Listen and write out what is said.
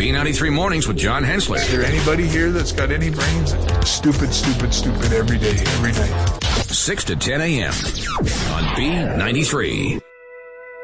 B93 Mornings with John Hensler. Is there anybody here that's got any brains? Stupid, stupid, stupid every day, every night. 6 to 10 a.m. on B93.